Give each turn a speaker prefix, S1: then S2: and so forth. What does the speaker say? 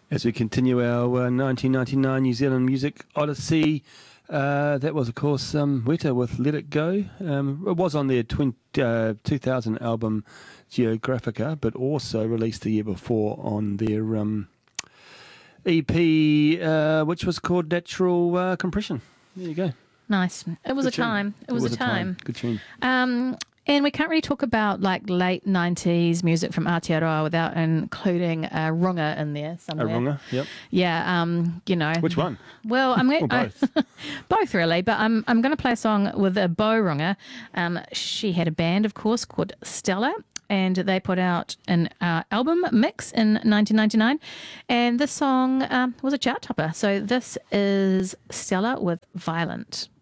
S1: As we continue our 1999 New Zealand Music Odyssey, that was, of course, Weta with Let It Go. It was on their 2000 album Geographica, but also released the year before on their EP, which was called Natural Compression. There you go.
S2: Nice. It was a time. It was a time.
S1: Good tune.
S2: And we can't really talk about like late 90s music from Aotearoa without including a runga in there somewhere.
S1: A runga, yep.
S2: Yeah, you know.
S1: Which one?
S2: Well, I'm going
S1: both.
S2: both really, but I'm going to play a song with a Bo runga. She had a band, of course, called Stella, and they put out an album mix in 1999, and this song was a chart topper. So this is Stella with Violent.